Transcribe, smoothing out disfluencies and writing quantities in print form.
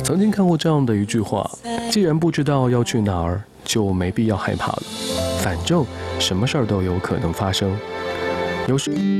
曾经看过这样的一句话：既然不知道要去哪儿，就没必要害怕了，反正什么事儿都有可能发生。有时